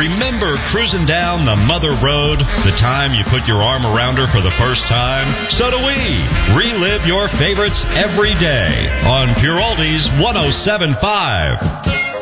Remember cruising down the mother road, the time you put your arm around her for the first time? So do we. Relive your favorites every day on Pure Oldies 107.5.